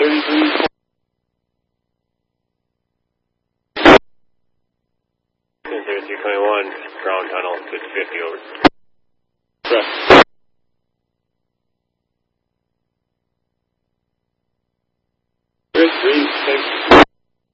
33. 3321, ground tunnel, 650 over. Correct. 3, 6.